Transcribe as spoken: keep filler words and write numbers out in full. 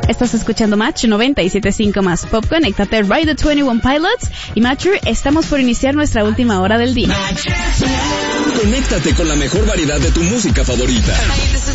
Estás escuchando Match noventa y siete punto cinco más Pop. Conéctate, Ride the veintiuno Pilots y Matcher. Estamos por iniciar nuestra última hora del día. Conéctate con la mejor variedad de tu música favorita.